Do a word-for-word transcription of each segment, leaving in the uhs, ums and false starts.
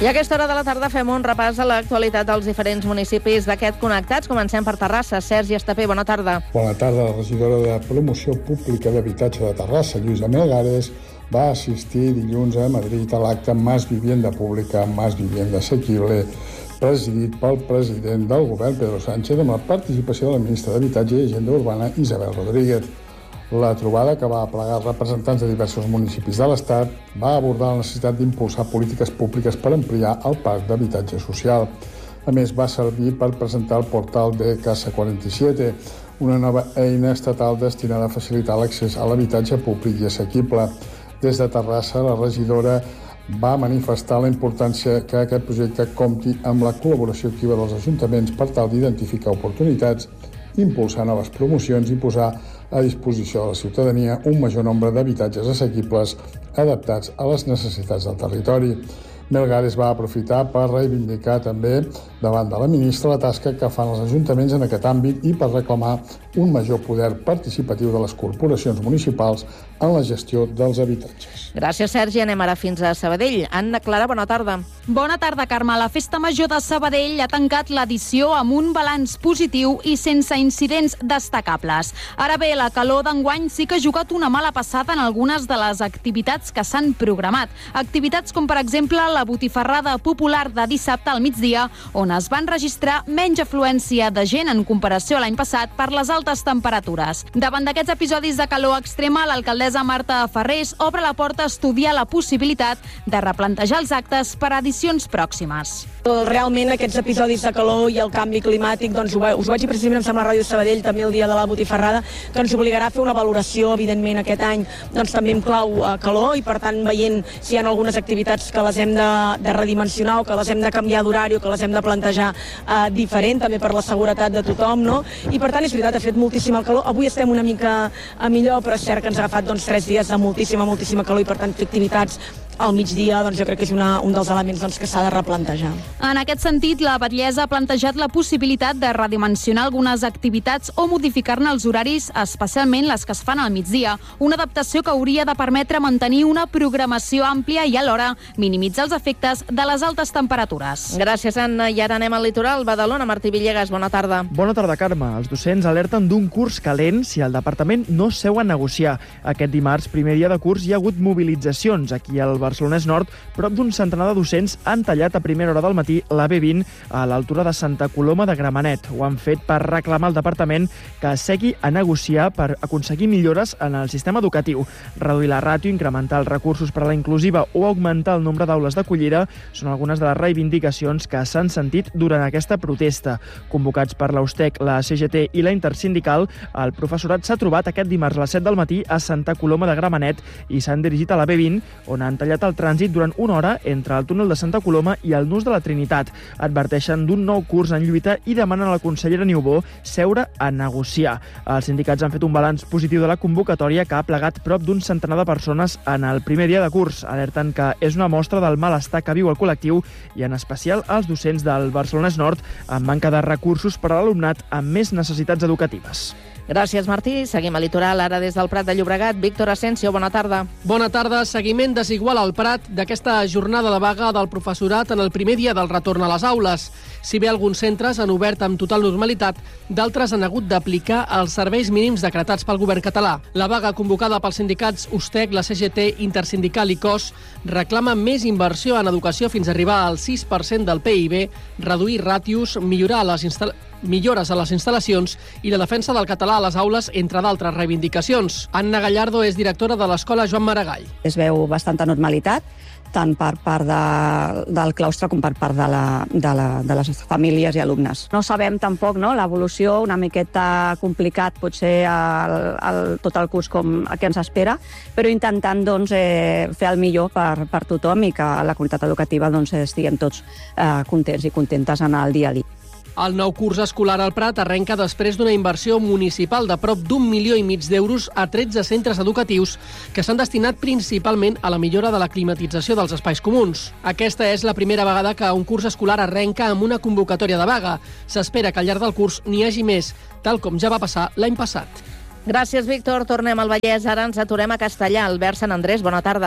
I a aquesta hora de la tarda fem un repàs a l'actualitat dels diferents municipis d'aquest Connectats. Comencem per Terrassa. Sergi Estapé, bona tarda. Bona tarda. La regidora de Promoció Pública d'Habitatge de Terrassa, Lluïsa Melgares, va assistir dilluns a Madrid a l'acte Más Vivienda Pública, Más Vivienda Asequible, presidit pel president del govern, Pedro Sánchez, amb la participació de la ministra d'Habitatge i Agenda Urbana, Isabel Rodríguez. La trobada, que va aplegar representants de diversos municipis de l'Estat, va abordar la necessitat d'impulsar polítiques públiques per ampliar el parc d'habitatge social. A més, va servir per presentar el portal de Casa quaranta-siete, una nova eina estatal destinada a facilitar l'accés a l'habitatge públic i assequible. Des de Terrassa, la regidora va manifestar la importància que aquest projecte compti amb la col·laboració activa dels ajuntaments per tal d'identificar oportunitats, impulsar noves promocions i posar a disposició de la ciutadania un major nombre d'habitatges assequibles adaptats a les necessitats del territori. Melgares va aprofitar per reivindicar també davant de la ministra la tasca que fan els ajuntaments en aquest àmbit i per reclamar un major poder participatiu de les corporacions municipals en la gestió dels habitatges. Gràcies, Sergi. Anem ara fins a Sabadell. Anna Clara, bona tarda. Bona tarda, Carme. La Festa Major de Sabadell ha tancat l'edició amb un balanç positiu i sense incidents destacables. Ara bé, la calor d'enguany sí que ha jugat una mala passada en algunes de les activitats que s'han programat. Activitats com, per exemple, la botifarrada popular de dissabte al migdia, on es van registrar menys afluència de gent en comparació a l'any passat per les altes temperatures. Davant d'aquests episodis de calor extrema, l'alcaldessa Marta Ferrés obre la porta a estudiar la possibilitat de replantejar els actes per a edicions pròximes. Realment aquests episodis de calor i el canvi climàtic, doncs us ho vaig dir precisament amb la Ràdio Sabadell també el dia de la botifarrada, que ens obligarà a fer una valoració, evidentment, aquest any doncs també en clau eh, calor, i per tant veient si hi ha algunes activitats que les hem de, de redimensionar o que les hem de canviar d'horari o que les hem de plantejar eh, diferent, també per la seguretat de tothom, no? I per tant és veritat, ha fet moltíssim el calor. Avui estem una mica a millor, però és cert que ens ha agafat doncs, tres dies de moltíssima, moltíssima calor i per tant fer activitats al migdia, doncs jo crec que és una, un dels elements doncs, que s'ha de replantejar. En aquest sentit, la batllessa ha plantejat la possibilitat de redimensionar algunes activitats o modificar-ne els horaris, especialment les que es fan al migdia, una adaptació que hauria de permetre mantenir una programació àmplia i alhora minimitzar els efectes de les altes temperatures. Gràcies, Anna. I ara anem al litoral. Badalona, Martí Villegas, bona tarda. Bona tarda, Carme. Els docents alerten d'un curs calent si el departament no seu a negociar. Aquest dimarts, primer dia de curs, hi ha hagut mobilitzacions aquí al Barcelonès Nord. Prop d'un centenar de docents han tallat a primera hora del matí la B vint a l'altura de Santa Coloma de Gramenet. Ho han fet per reclamar al departament que segui a negociar per aconseguir millores en el sistema educatiu. Reduir la ràtio, incrementar els recursos per a la inclusiva o augmentar el nombre d'aules d'acollida són algunes de les reivindicacions que s'han sentit durant aquesta protesta. Convocats per l'Austec, la C G T i la Intersindical, el professorat s'ha trobat aquest dimarts a les set del matí a Santa Coloma de Gramenet i s'han dirigit a la B vint, on han tallat el trànsit durant una hora entre el túnel de Santa Coloma i el nus de la Trinitat. Adverteixen d'un nou curs en lluita i demanen a la consellera Niubó seure a negociar. Els sindicats han fet un balanç positiu de la convocatòria que ha plegat prop d'un centenar de persones en el primer dia de curs. Alerten que és una mostra del malestar que viu el col·lectiu i en especial els docents del Barcelonès Nord amb manca de recursos per a l'alumnat amb més necessitats educatives. Gràcies, Martí. Seguim al litoral, ara des del Prat de Llobregat. Víctor Asensio, bona tarda. Bona tarda. Seguiment desigual al Prat d'aquesta jornada de vaga del professorat en el primer dia del retorn a les aules. Si bé alguns centres han obert amb total normalitat, d'altres han hagut d'aplicar els serveis mínims decretats pel govern català. La vaga convocada pels sindicats Ustec, la C G T, Intersindical i C O S reclama més inversió en educació fins a arribar al sis per cent del P I B, reduir ràtios, millorar les instal·lacions, millores a les instal·lacions i la defensa del català a les aules, entre d'altres reivindicacions. Anna Gallardo és directora de l'Escola Joan Maragall. Es veu bastanta normalitat, tant per part de, del claustre com per part de, la, de, la, de les famílies i alumnes. No sabem tampoc, no, l'evolució, una miqueta complicat potser el, el, tot el curs com el que ens espera, però intentant doncs, eh, fer el millor per, per tothom i que la comunitat educativa doncs, estiguem tots eh, contents i contentes en el dia a dia. El nou curs escolar al Prat arrenca després d'una inversió municipal de prop d'un milió i mig d'euros a tretze centres educatius que s'han destinat principalment a la millora de la climatització dels espais comuns. Aquesta és la primera vegada que un curs escolar arrenca amb una convocatòria de vaga. S'espera que al llarg del curs n'hi hagi més, tal com ja va passar l'any passat. Gràcies, Víctor. Tornem al Vallès. Ara ens aturem a Castellà. Albert Sant Andrés, bona tarda.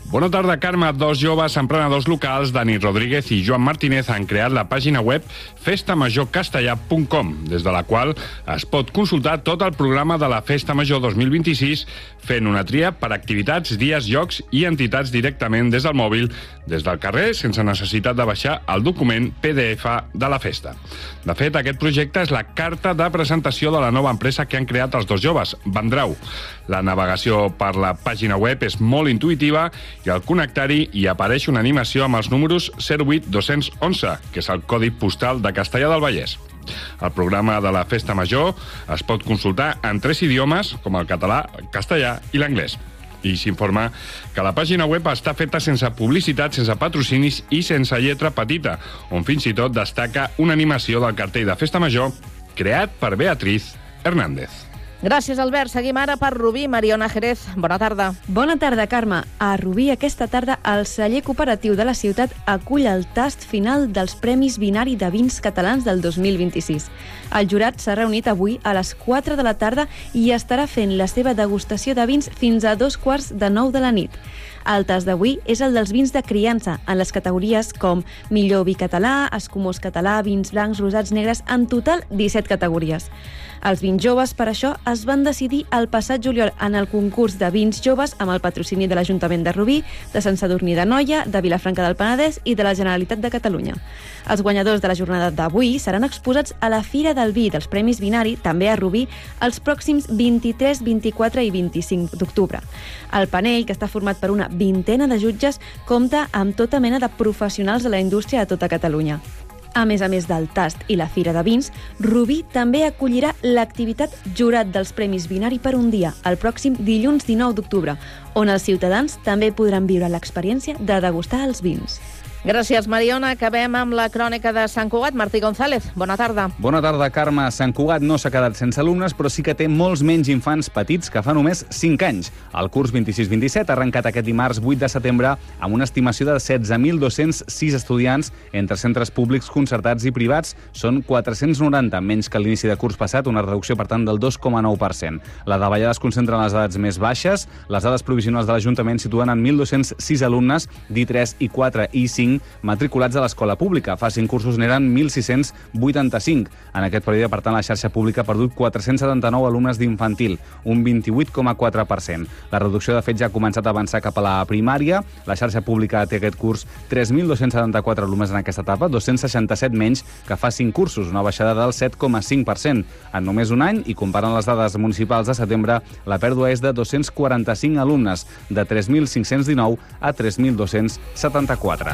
Bona tarda, Carme. Dos joves emprenedors locals, Dani Rodríguez i Joan Martínez, han creat la pàgina web festa major castellà punt com, des de la qual es pot consultar tot el programa de la Festa Major dos mil vint-i-sis, fent una tria per activitats, dies, llocs i entitats directament des del mòbil, des del carrer, sense necessitat de baixar el document P D F de la festa. De fet, aquest projecte és la carta de presentació de la nova empresa que han creat els dos joves, Vendrau. La navegació per la pàgina web és molt intuïtiva i al connectar-hi hi apareix una animació amb els números zero vuit dos u u, que és el codi postal de Castellar del Vallès. El programa de la Festa Major es pot consultar en tres idiomes, com el català, el castellà i l'anglès. I s'informa que la pàgina web està feta sense publicitat, sense patrocinis i sense lletra petita, on fins i tot destaca una animació del cartell de Festa Major creat per Beatriz Hernández. Gràcies, Albert. Seguim ara per Rubí. Mariona Jerez, bona tarda. Bona tarda, Carme. A Rubí, aquesta tarda, el celler cooperatiu de la ciutat acull el tast final dels Premis Binari de Vins Catalans del dos mil vint-i-sis. El jurat s'ha reunit avui a les quatre de la tarda i estarà fent la seva degustació de vins fins a dos quarts de nou de la nit. El tast d'avui és el dels vins de criança, en les categories com millor vi català, escumós català, vins blancs, rosats, negres, en total disset categories. Els vins joves, per això, es van decidir el passat juliol en el concurs de vins joves amb el patrocini de l'Ajuntament de Rubí, de Sant Sadurní d'Anoia, de Vilafranca del Penedès i de la Generalitat de Catalunya. Els guanyadors de la jornada d'avui seran exposats a la Fira del Vi dels Premis Binari, també a Rubí, els pròxims vint-i-tres, vint-i-quatre i vint-i-cinc d'octubre. El panell, que està format per una vintena de jutges, compta amb tota mena de professionals de la indústria de tota Catalunya. A més a més del tast i la Fira de Vins, Rubí també acollirà l'activitat Jurat dels Premis Binari per un dia, el pròxim dilluns dinou d'octubre, on els ciutadans també podran viure l'experiència de degustar els vins. Gràcies, Mariona. Acabem amb la crònica de Sant Cugat. Martí González, bona tarda. Bona tarda, Carme. Sant Cugat no s'ha quedat sense alumnes, però sí que té molts menys infants petits que fa només cinc anys. El curs vint-i-sis vint-i-set ha arrencat aquest dimarts vuit de setembre amb una estimació de setze mil dos-cents sis estudiants entre centres públics, concertats i privats. Són quatre-cents noranta, menys que a l'inici de curs passat, una reducció, per tant, del dos coma nou per cent. La davallada es concentra en les edats més baixes. Les dades provisionals de l'Ajuntament situen en mil dos-cents sis alumnes d'I tres, I quatre i cinc matriculats a l'escola pública. Fa cinc cursos n'eren mil sis-cents vuitanta-cinc. En aquest període, per tant, la xarxa pública ha perdut quatre-cents setanta-nou alumnes d'infantil, un vint-i-vuit coma quatre per cent. La reducció, de fet, ja ha començat a avançar cap a la primària. La xarxa pública té aquest curs tres mil dos-cents setanta-quatre alumnes en aquesta etapa, dos-cents seixanta-set menys que fa cinc cursos, una baixada del set coma cinc per cent. En només un any, i comparant les dades municipals de setembre, la pèrdua és de dos-cents quaranta-cinc alumnes, de tres mil cinc-cents dinou a tres mil dos-cents setanta-quatre.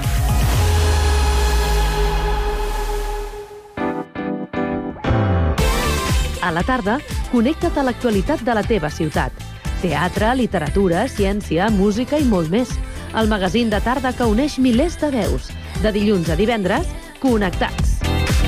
A la tarda, connecta't a l'actualitat de la teva ciutat. Teatre, literatura, ciència, música i molt més. El magazín de tarda que uneix milers de veus. De dilluns a divendres, Connectats.